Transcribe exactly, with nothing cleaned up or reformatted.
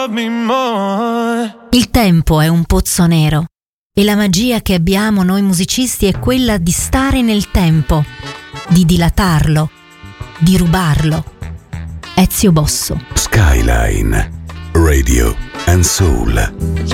love me more. Il tempo è un pozzo nero e la magia che abbiamo noi musicisti è quella di stare nel tempo, di dilatarlo, di rubarlo. Ezio Bosso. Skyline Radio and Soul.